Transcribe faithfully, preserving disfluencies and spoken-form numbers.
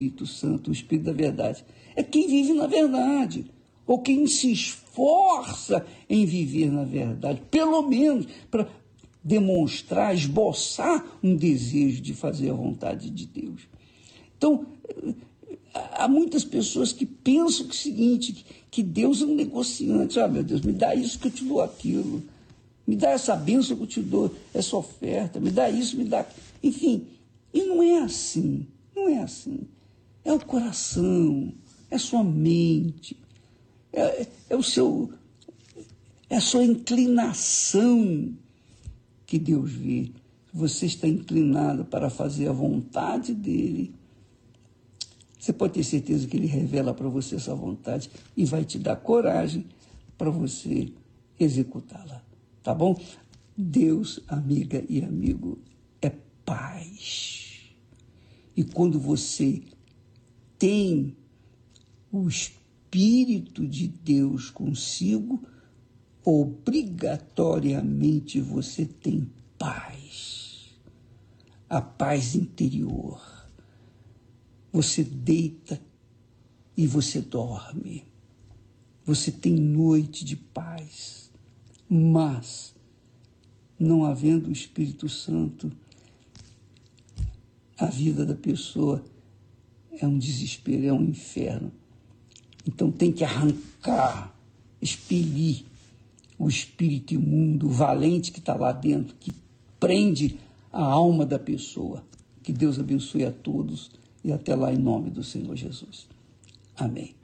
Espírito Santo, o Espírito da verdade, é quem vive na verdade, ou quem se esforça em viver na verdade, pelo menos para demonstrar, esboçar um desejo de fazer a vontade de Deus. Então, há muitas pessoas que pensam que é o seguinte, que Deus é um negociante. Ah, meu Deus, me dá isso que eu te dou aquilo. Me dá essa bênção que eu te dou, essa oferta. Me dá isso, me dá... Enfim, e não é assim. Não é assim. É o coração, é a sua mente, é, é o seu... É a sua inclinação que Deus vê. Você está inclinado para fazer a vontade dele. Você pode ter certeza que ele revela para você essa vontade e vai te dar coragem para você executá-la. Tá bom? Deus, amiga e amigo, é paz. E quando você tem o Espírito de Deus consigo, obrigatoriamente você tem paz. A paz interior. Você deita e você dorme. Você tem noite de paz. Mas, não havendo o Espírito Santo, a vida da pessoa é um desespero, é um inferno. Então tem que arrancar, expelir o espírito imundo, o valente que está lá dentro, que prende a alma da pessoa. Que Deus abençoe a todos e até lá em nome do Senhor Jesus. Amém.